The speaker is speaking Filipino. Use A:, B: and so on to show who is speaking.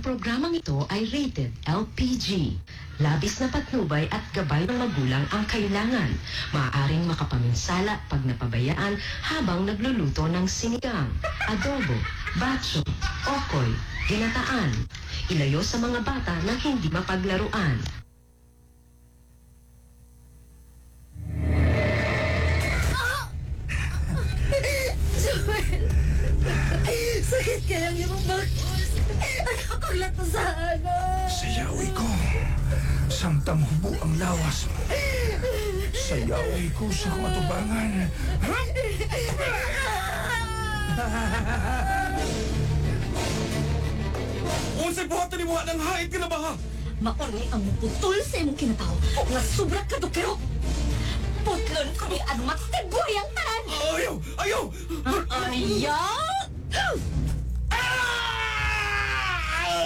A: Ang programang ito ay rated LPG. Labis na patnubay at gabay ng magulang ang kailangan. Maaaring makapaminsala pag napabayaan habang nagluluto ng sinigang, adobo, batso, okoy, ginataan. Ilayo sa mga bata na hindi mapaglaruan.
B: Joel! Sakit ka lang yung bakos. Nakapaglat na sa ano.
C: Sayawi ko. Samtang hubo ang lawas mo. Sayawi ko sa matubangan.
D: Unsay buhatan ni mo ng hait ka na ba ha?
B: Mauni ang muputol sa imong kinataw. O nga sobra ka dukero. Putlon ko ni ano matitid buhay ang tanan.
D: Ayaw! Ayaw!
B: Ayaw!